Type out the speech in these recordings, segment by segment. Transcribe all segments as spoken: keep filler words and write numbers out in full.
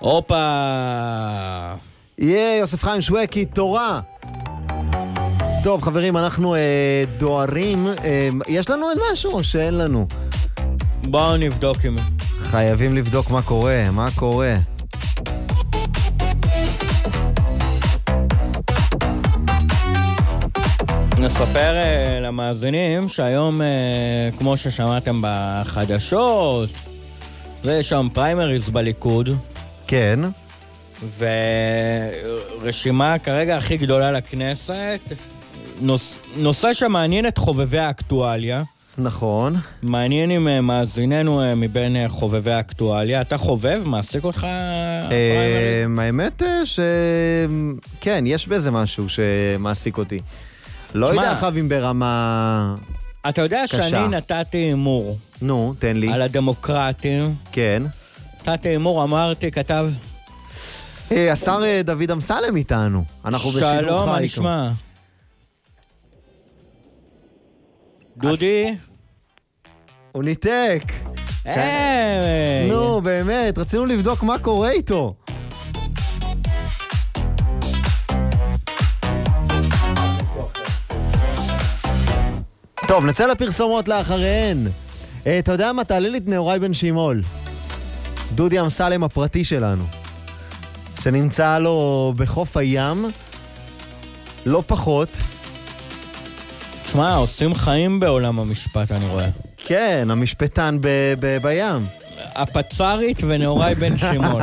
הופה! יהיה, יוסף חיים שווקי, תורה. טוב, חברים, אנחנו אה, דוארים. אה, יש לנו עוד משהו או שאין לנו? בואו נבדוק אם... חייבים לבדוק מה קורה, מה קורה. נספר uh, למאזינים שהיום, uh, כמו ששמעתם בחדשות, יש שם פריימריז בליכוד. כן. ורשימה כרגע הכי גדולה לכנסת. נוס, נושא שמעניין את חובבי האקטואליה. נכון. מעניין אם uh, מאזיננו uh, מבין uh, חובבי האקטואליה. אתה חובב? מעסיק אותך פריימריז? האמת ש... כן, יש בזה משהו שמעסיק אותי. לא יודע חבים ברמה אתה יודע קשה. שאני נתתי אימור. נו, תן לי. על הדמוקרטים. כן. נתתי אימור, אמרתי, כתב... השר דוד אמסלם איתנו. אנחנו בשידור חי. שלום, מה נשמע? דודי? הוא ניתק. נו, באמת, רצינו לבדוק מה קורה איתו. טוב, נצא לפרסומות לאחריהן. אתה יודע מה? תעלה לי את נאורי בן שימול. דודי אמסלם הפרטי שלנו. שנמצא לו בחוף הים. לא פחות. תשמע, עושים חיים בעולם המשפט, אני רואה. כן, המשפטן ב- ב- בים. הפצרית ונאורי בן שימול.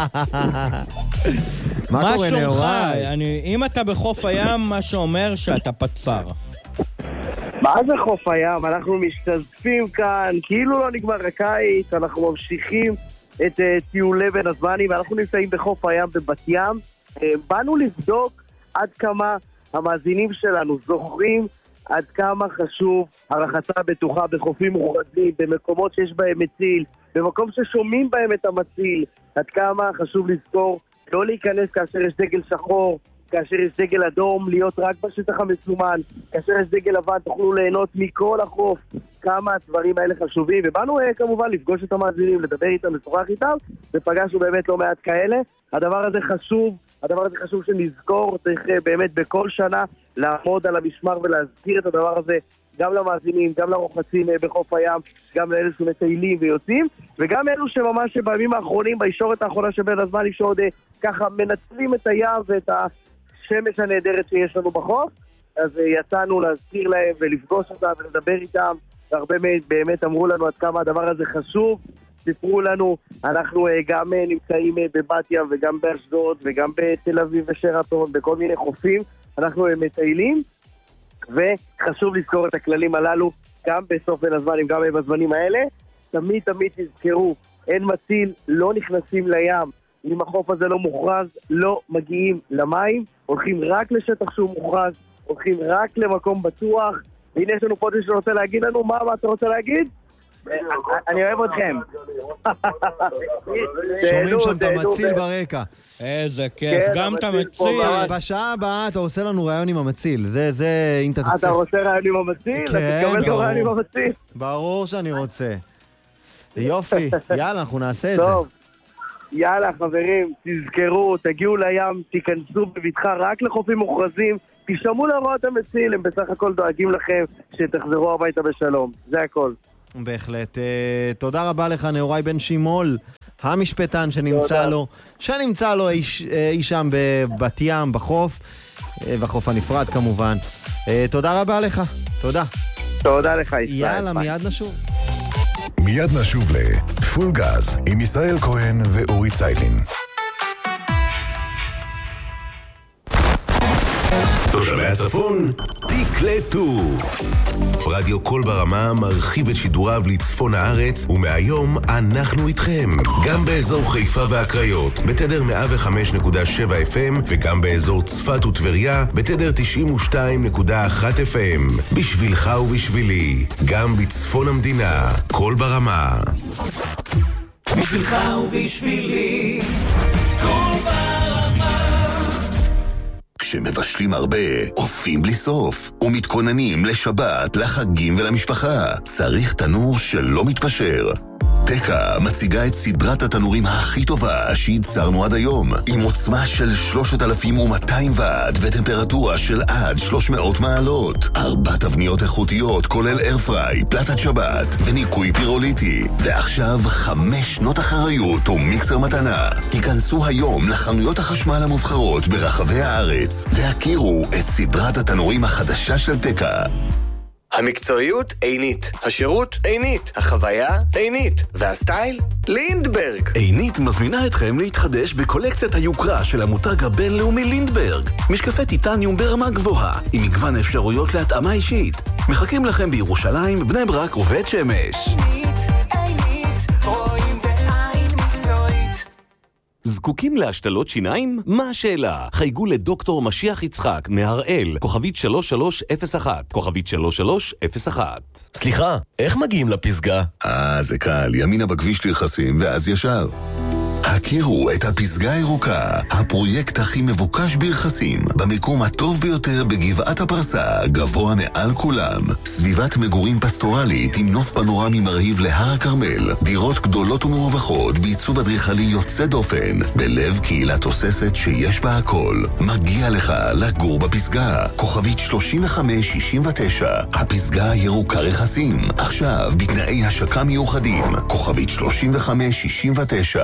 מה קורה נאורי? אני, אם אתה בחוף הים, מה שאומר שאתה פצר. מה זה חוף הים? אנחנו משתזפים כאן, כאילו לא נגמר הקיץ, אנחנו ממשיכים את uh, טיולי בין הזמנים, ואנחנו נמצאים בחוף הים בבת ים. Uh, באנו לבדוק עד כמה המאזינים שלנו זוכרים עד כמה חשוב הרחצה בטוחה בחופים מוכרזים, במקומות שיש בהם מציל, במקום ששומעים בהם את המציל, עד כמה חשוב לזכור לא להיכנס כאשר יש דגל שחור, כאשר יש דגל אדום, להיות רק בשטח המסומן, כאשר יש דגל לבן, תוכלו ליהנות מכל החוף, כמה הדברים האלה חשובים, ובאנו אה, כמובן לפגוש את המאזינים, לדבר איתם, לשוחח איתם, ופגשנו באמת לא מעט כאלה. הדבר הזה חשוב, הדבר הזה חשוב שנזכור, צריך אה, באמת בכל שנה לעמוד על המשמר ולהזכיר את הדבר הזה, גם למאזינים, גם לרוחצים אה, בחוף הים, גם לאלה שמטיילים ויוצאים, וגם אלו שממש בימים האחרונים, בישורת האחרונה שבין הזמן, שעוד אה, ככה מנצלים את הים ואת ה... שמש הנהדרת שיש לנו בחוף, אז יצאנו להזכיר להם ולפגוש אותם ולדבר איתם, והרבה באמת אמרו לנו עד כמה הדבר הזה חשוב, סיפרו לנו, אנחנו גם נמצאים בבת ים וגם באשדוד וגם בתל אביב ושרתון, בכל מיני חופים, אנחנו מטיילים, וחשוב לזכור את הכללים הללו, גם בסוף בין הזמנים, גם בזמנים האלה, תמיד תמיד תזכרו, אין מציל, לא נכנסים לים, אם החוף הזה לא מוכרז, לא מגיעים למים, הולכים רק לשטח שהוא מוכרז, הולכים רק למקום בטוח, והנה יש לנו פה שאתה רוצה להגיד לנו, מה, מה אתה רוצה להגיד? אני אוהב אתכם. שומעים שם את המציל ברקע. איזה כיף, גם את המציל. בשעה הבאה אתה עושה לנו רעיון עם המציל, זה אם אתה תצא. אתה רוצה רעיון עם המציל? אתה תקבל גם רעיון עם המציל. ברור שאני רוצה. יופי, יאללה, אנחנו נעשה את זה. טוב. יאללה חברים, תזכרו, תגיעו לים, תיכנסו בביטחה רק לחופים מוכרזים, תשמעו להוראות המציל, הם בסך הכל דואגים לכם שתחזרו הביתה בשלום, זה הכל. בהחלט, תודה רבה לך נאורי בן שימול, המשפטן שנמצא לו, שנמצא לו אי שם בבת ים, בחוף, בחוף הנפרד כמובן. תודה רבה לך, תודה. תודה לך ישראל. יאללה, מיד נשוב. מיד נשוב לפול גז עם ישראל כהן ואורי ציילין. תושבי הצפון, תקלטו. רדיו קול ברמה מרחיב את שידוריו לצפון הארץ, ומהיום אנחנו איתכם. גם באזור חיפה והקריות, בתדר מאה וחמש נקודה שבע אף אם, וגם באזור צפת וטבריה, בתדר תשעים ושתיים נקודה אחת אף אם. בשבילך ובשבילי, גם בצפון המדינה, קול ברמה. בשבילך ובשבילי, קול ברמה. כשמבשלים הרבה, אופים בלי סוף, ומתכוננים לשבת, לחגים ולמשפחה. צריך תנור שלא מתפשר. תקה מציגה את סדרת התנורים הכי טובה שייצרנו עד היום, עם עוצמה של שלושת אלפים ומאתיים ואט וטמפרטורה של עד שלוש מאות מעלות. ארבע תבניות איכותיות כולל איירפריי, פלטת שבת וניקוי פירוליטי. ועכשיו חמש שנות אחריות ומיקסר מתנה. היכנסו היום לחנויות החשמל המובחרות ברחבי הארץ והכירו את סדרת התנורים החדשה של תקה. המקצועיות עינית, השירות עינית, החוויה עינית, והסטייל לינדברג. עינית מזמינה אתכם להתחדש בקולקציית היוקרה של המותג הבינלאומי לינדברג. משקפי טיטניום ברמה גבוהה, עם מגוון אפשרויות להתאמה אישית. מחכים לכם בירושלים, בני ברק ובית שמש. עינית, עינית, רואים בעין מקצועית. זקוקים להשתלות שיניים? מה השאלה? חייגו לדוקטור משיח יצחק מהראל, כוכבית שלוש שלוש אפס אחת, כוכבית שלוש שלוש אפס אחת. סליחה, איך מגיעים לפסגה? אה, זה קל, ימינה בכביש לרחסים ואז ישר. הכירו את הפסגה הירוקה, הפרויקט הכי מבוקש ברחסים, במיקום הטוב ביותר בגבעת הפרסה, גבוה מעל כולם. סביבת מגורים פסטורלית עם נוף פנורמי מרהיב להר הכרמל, דירות גדולות ומרווחות בעיצוב אדריכלי יוצא דופן, בלב קהילה תוססת שיש בה הכל. מגיע לך לגור בפסגה, כוכבית שלושים וחמש שישים ותשע, הפסגה הירוקה רכסים, עכשיו בתנאי השקה מיוחדים, כוכבית שלושים וחמש שישים ותשע.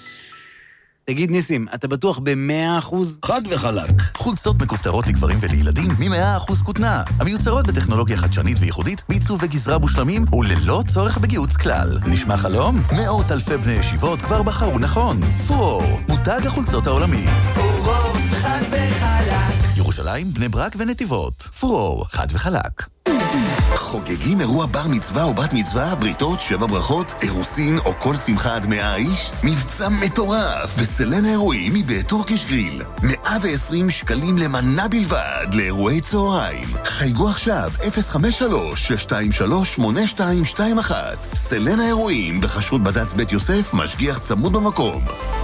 תגיד ניסים, אתה בטוח ב-מאה אחוז? חד וחלק. חולצות מכופתרות לגברים ולילדים מ-מאה אחוז כותנה. המיוצרות בטכנולוגיה חדשנית וייחודית, בעיצוב וגזרה מושלמים וללא צורך בגיוץ כלל. נשמע חלום? מאות אלפי בני ישיבות כבר בחרו נכון. פורור, מותג החולצות העולמי. פורור, חד וחלק. ירושלים, בני ברק ונתיבות. פורור, חד וחלק. חוגגים אירוע בר מצווה או בת מצווה, בריתות, שבע ברכות, אירוסין או כל שמחה עד מאה איש? מבצע מטורף בסלן האירועים מבית טורקיש גריל. מאה ועשרים שקלים למנה בלבד לאירועי צהריים. חייגו עכשיו אפס חמש שלוש שש שתיים שלוש שמונה שתיים שתיים אחת. סלן האירועים בחשרות בד"ץ בית יוסף, משגיח צמוד במקום.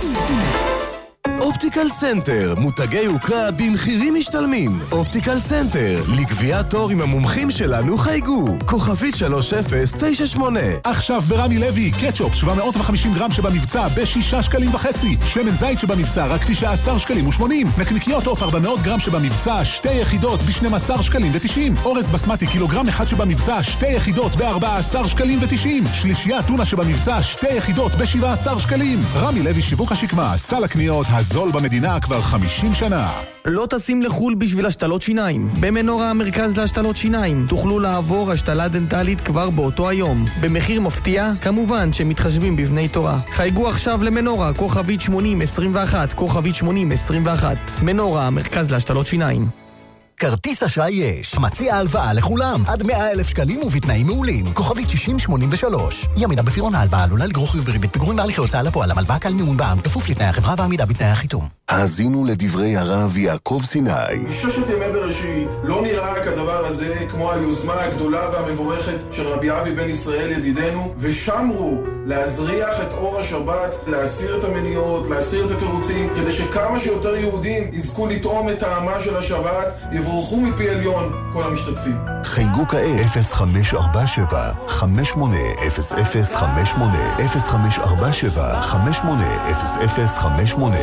אופטיקל סנטר, מותגי יוקרה במחירים משתלמים. אופטיקל סנטר, לקביעת תור עם המומחים שלנו חייגו. כוכבית שלוש אפס תשע שמונה. עכשיו ברמי לוי, קטשופ שבע מאות וחמישים גרם שבמבצע בשישה שקלים וחצי. שמן זית שבמבצע רק תשעה עשר שקלים ושמונים. נקניקיות עוף ארבע מאות גרם שבמבצע שתי יחידות ב-שנים עשר שקלים ותשעים. אורז בסמטי קילוגרם אחד שבמבצע שתי יחידות ב-ארבעה עשר שקלים ותשעים. שלישייה טונה שבמבצע שתי יחידות ב-שבעה עשר שקלים. רמי לוי שיווק השקמה, סל הקניות הזול במדינה כבר חמישים שנה. לא טסים לחול בשביל השתלות שיניים. במנורה המרכז להשתלות שיניים תוכלו לעבור השתלה דנטלית כבר באותו היום. במחיר מפתיע, כמובן שמתחשבים בבני תורה. חייגו עכשיו למנורה, כוכבית שמונים עשרים ואחת, כוכבית שמונים עשרים ואחת. מנורה המרכז להשתלות שיניים. כרטיס אשראי יש. מציע הלוואה לכולם. עד מאה אלף שקלים ובתנאים מעולים. כוכבית שישים שמונים ושלוש. ימינה בפירעון ההלוואה עלולה לגרור חיוב בריבית פיגורים בהליכי הוצאה לפועל. המלוואה קל מימון בע"מ, כפוף לתנאי החברה ועמידה בתנאי החיתום. האזינו לדברי הרב יעקב סיני. מששת ימי בראשית לא נראה כדבר הזה כמו היוזמה הגדולה והמבורכת של רבי אבי בן ישראל ידידנו, ושמרו להזריח את אור השבת, להסיר את המניעות, להסיר את התירוצים, כדי שכמה שיותר יהודים יזכו לטעום את טעמה של השבת, יבורכו מפי עליון כל המשתתפים. חייגו כעת אפס חמש ארבע שבע חמש שמונה אפס אפס חמש שמונה אפס חמש ארבע שבע חמש שמונה אפס אפס חמש שמונה.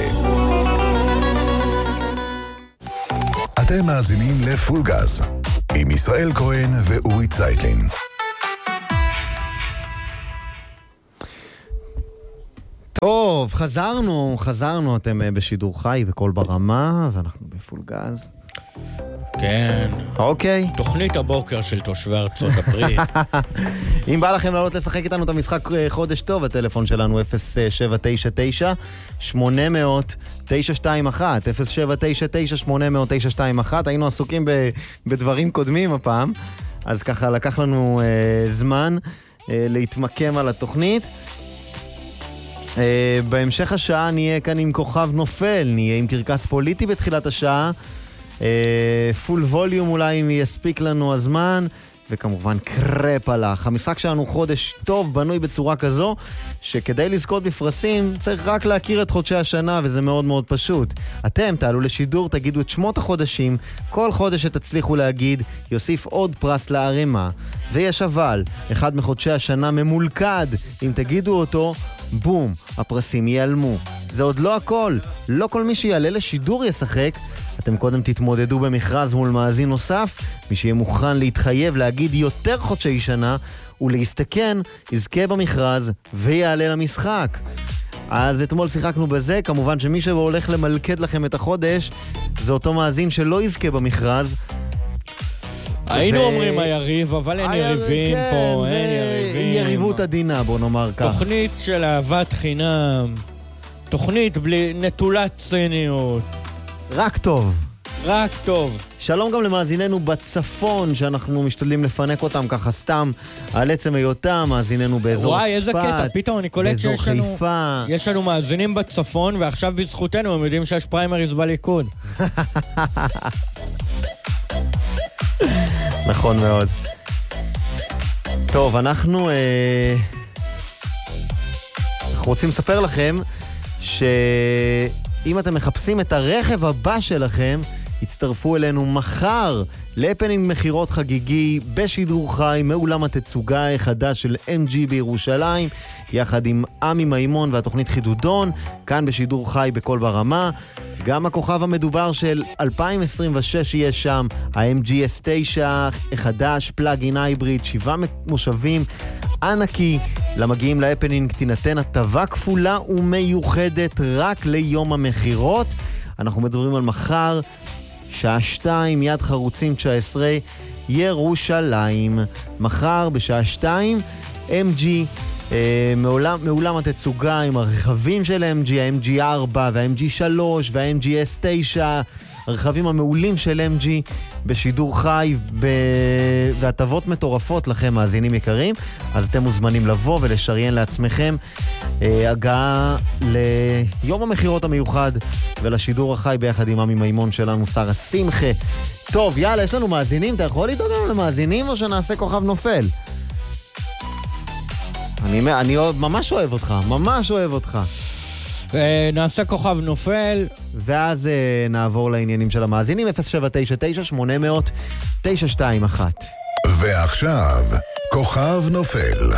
אתם מאזינים לפול גז עם ישראל כהן ואורי צייטלין. טוב, חזרנו, חזרנו, אתם בשידור חי בכל ברמה, ואנחנו בפול גז. כן. אוקיי. תוכנית הבוקר של תושבי ארצות הברית. אם בא לכם לעלות לשחק איתנו את המשחק חודש טוב, הטלפון שלנו אפס שבע תשע תשע שמונה אפס אפס תשע שתיים אחת, אפס שבע תשע תשע שמונה אפס אפס תשע שתיים אחת. היינו עסוקים ב- בדברים קודמים הפעם, אז ככה לקח לנו אה, זמן אה, להתמקם על התוכנית. אה, בהמשך השעה נהיה כאן עם כוכב נופל, נהיה עם קרקס פוליטי בתחילת השעה, פול ווליום אולי אם יספיק לנו הזמן, וכמובן קרפלח. המשחק שלנו חודש טוב, בנוי בצורה כזו, שכדי לזכות בפרסים צריך רק להכיר את חודשי השנה, וזה מאוד מאוד פשוט. אתם תעלו לשידור, תגידו את שמות החודשים, כל חודש שתצליחו להגיד, יוסיף עוד פרס לערימה. ויש אבל, אחד מחודשי השנה ממולכד, אם תגידו אותו, בום, הפרסים ייעלמו. זה עוד לא הכל, לא כל מי שיעלה לשידור ישחק, אתם קודם תתמודדו במכרז מול מאזין נוסף, מי שיהיה מוכן להתחייב להגיד יותר חודשי שנה, ולהסתכן, יזכה במכרז ויעלה למשחק. אז אתמול שיחקנו בזה, כמובן שמי שהולך למלכד לכם את החודש, זה אותו מאזין שלא יזכה במכרז. היינו אומרים היריב, אבל אין יריבים פה, אין יריבים. יריבות עדינה, בוא נאמר כך. תוכנית של אהבת חינם, תוכנית בלי נטולת ציניות. רק טוב. רק טוב. שלום גם למאזיננו בצפון, שאנחנו משתדלים לפנק אותם ככה סתם, על עצם היותם, מאזיננו באזור צפת. וואי, איזה קטע, פתאום אני קולט שיש לנו... באזור חיפה. יש לנו מאזינים בצפון, ועכשיו בזכותנו הם יודעים שיש פריימריז בליכוד. נכון מאוד. טוב, אנחנו... אה... אנחנו רוצים לספר לכם שאם אתם מחפשים את הרכב הבא שלכם, הצטרפו אלינו מחר להפנינג מחירות חגיגי בשידור חי מאולם התצוגה החדש של אם ג'י בירושלים, יחד עם עמי מימון והתוכנית חידודון, כאן בשידור חי בכל ברמה. גם הכוכב המדובר של אלפיים עשרים ושש יהיה שם, ה-אם ג'י אס תשע החדש, פלאגין הייבריד, שבעה מושבים, ענקי. למגיעים להפנינג תינתן הטבה כפולה ומיוחדת רק ליום המחירות. אנחנו מדברים על מחר, שעה שתיים, יד חרוצים תשע עשרה, ירושלים. מחר בשעה שתיים, אם ג'י, אה, מעולם, מעולם התצוגה עם הרכבים של אם ג'י, ה-אם ג'י ארבע וה-אם ג'י שלוש וה-אם ג'י אס תשע, הרכבים המעולים של אם ג'י בשידור חי ב... והטבות מטורפות לכם, מאזינים יקרים. אז אתם מוזמנים לבוא ולשריין לעצמכם אה, הגעה ליום המחירות המיוחד ולשידור החי ביחד עם עמי מימון שלנו, שרה שמחה. טוב, יאללה, יש לנו מאזינים, אתה יכול לדאוג לנו למאזינים או שנעשה כוכב נופל? אני, אני ממש אוהב אותך, ממש אוהב אותך. נעשה כוכב נופל ואז נעבור לעניינים של המאזינים. אפס שבע תשע תשע שמונה אפס אפס תשע שתיים אחת. ועכשיו כוכב נופל.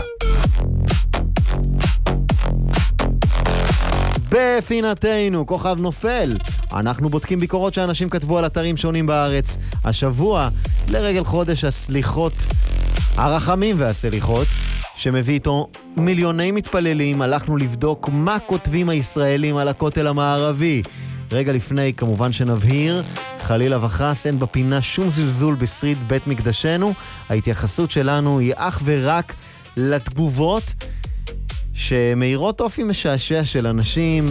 בפינתנו כוכב נופל, אנחנו בודקים ביקורות שאנשים כתבו על אתרים שונים בארץ. השבוע לרגל חודש הסליחות, הרחמים והסליחות, שמביא איתו מיליוני מתפללים, הלכנו לבדוק מה כותבים הישראלים על הכותל המערבי. רגע לפני, כמובן שנבהיר, חלילה וחס, אין בפינה שום זלזול בשריד בית מקדשנו. ההתייחסות שלנו היא אך ורק לתגובות שמאירות אופי משעשע של אנשים.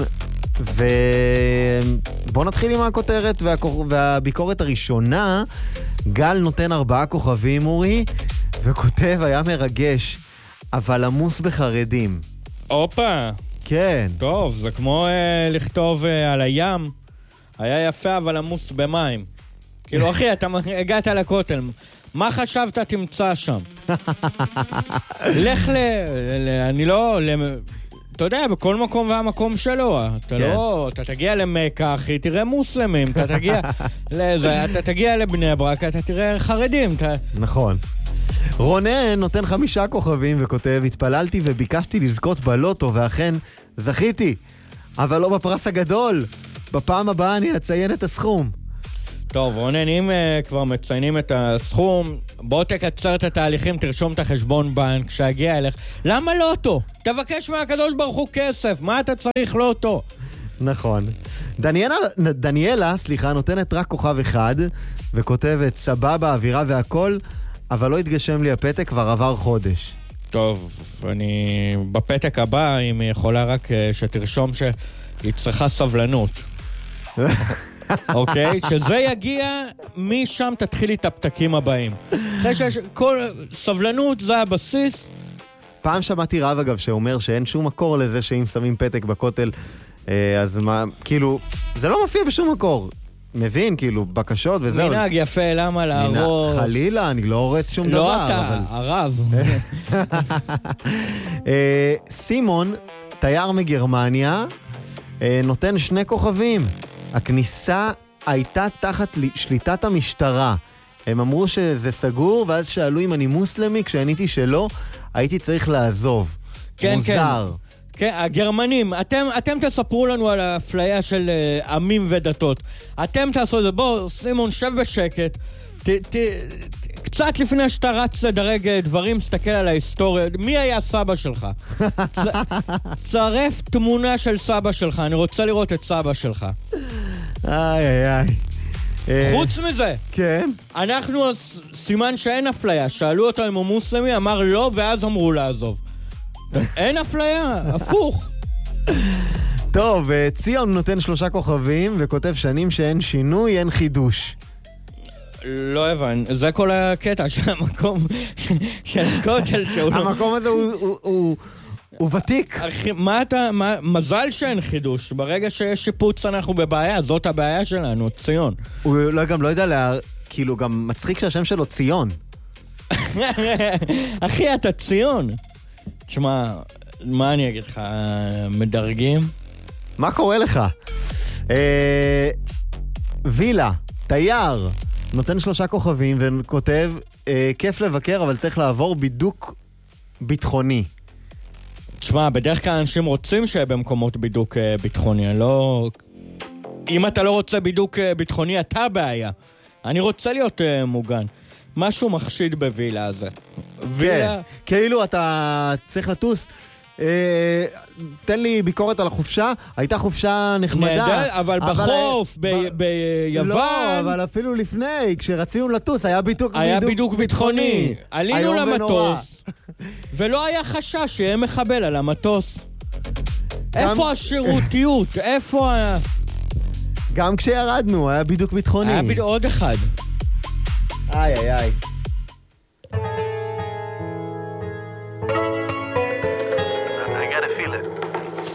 ובואו נתחיל עם הכותרת והכור... והביקורת הראשונה. גל נותן ארבעה כוכבים, אורי, וכותב, היה מרגש, אבל עמוס בחרדים. אופה. כן. טוב, זה כמו אה, לכתוב אה, על הים, היה יפה אבל עמוס במים. כאילו, אחי, אתה הגעת לכותל, מה חשבת תמצא שם? לך ל... ל... אני לא... ל... אתה יודע, בכל מקום והמקום שלו. אתה כן. לא... אתה תגיע למכה, אחי, תראה מוסלמים. אתה תגיע... לזה, אתה תגיע לבני ברק, אתה תראה חרדים. אתה... נכון. רונן נותן חמישה כוכבים וכותב, התפללתי וביקשתי לזכות בלוטו, ואכן זכיתי, אבל לא בפרס הגדול. בפעם הבאה אני אציין את הסכום. טוב, רונן, אם uh, כבר מציינים את הסכום, בוא תקצר את התהליכים, תרשום את החשבון בנק שהגיע אליך. למה לוטו? תבקש מהקדוש ברוך הוא כסף, מה אתה צריך לוטו? נכון. דניאלה, דניאלה, סליחה, נותנת רק כוכב אחד, וכותבת, סבבה, אווירה והכל, אבל לא התגשם לי הפתק, כבר עבר חודש. טוב, אני בפתק הבא, אם היא יכולה רק שתרשום שהיא צריכה סבלנות. אוקיי? שזה יגיע, משם תתחיל את הפתקים הבאים. אחרי שיש כל סבלנות, זה הבסיס. פעם שמעתי רב אגב שאומר שאין שום מקור לזה שאם שמים פתק בכותל, אז מה, כאילו, זה לא מופיע בשום מקור. מבין, כאילו, בקשות וזהו. מנהג יפה, למה להרוס? חלילה, אני לא הורס שום דבר. לא אתה, הרב. סימון, תייר מגרמניה, נותן שני כוכבים. הכניסה הייתה תחת שליטת המשטרה. הם אמרו שזה סגור, ואז שאלו אם אני מוסלמי, כשעניתי שלא, הייתי צריך לעזוב. כן, מוזר. כן. כן, הגרמנים, אתם, אתם תספרו לנו על האפליה של uh, עמים ודתות. אתם תעשו את זה, בוא, סימון, שב בשקט. ת, ת, ת, קצת לפני שאתה רץ לדרג דברים, סתכל על ההיסטוריה. מי היה סבא שלך? צ, צרף תמונה של סבא שלך, אני רוצה לראות את סבא שלך. איי, איי, איי. חוץ מזה, כן. אנחנו סימן שאין אפליה. שאלו אותו אם הוא מוסלמי, אמר לא, ואז אמרו לעזוב. אין אפליה, הפוך. טוב, ציון נותן שלושה כוכבים וכותב שנים שאין שינוי, אין חידוש. לא הבן, זה כל הקטע של המקום של הכותל שהוא... המקום הזה הוא... הוא, הוא... הוא ותיק. אחי, מה אתה, מה, מזל שאין חידוש. ברגע שיש שיפוץ אנחנו בבעיה, זאת הבעיה שלנו, ציון. הוא לא, גם לא יודע, לה, כאילו גם מצחיק שהשם שלו ציון. אחי, אתה ציון. תשמע, מה אני אגיד לך, מדרגים? מה קורה לך? אה, וילה, תייר, נותן שלושה כוכבים וכותב, אה, כיף לבקר, אבל צריך לעבור בידוק ביטחוני. תשמע, בדרך כלל אנשים רוצים שיהיה במקומות בידוק ביטחוני, לא... אם אתה לא רוצה בידוק ביטחוני, אתה בעיה. אני רוצה להיות uh, מוגן. משהו מחשיד בווילה הזה. וילה... כן, כאילו אתה צריך לטוס. אה, תן לי ביקורת על החופשה. הייתה חופשה נחמדה. נהדר, אבל בחוף, ב- ב- ביוון... לא, אבל אפילו לפני, כשרצינו לטוס, היה בידוק, היה בידוק, בידוק ביטחוני. ביטחוני. עלינו למטוס, ולא היה חשש שיהיה מחבל על המטוס. גם... איפה השירותיות? איפה ה... גם כשירדנו, היה בידוק ביטחוני. היה בידוק עוד אחד. איי, איי, איי.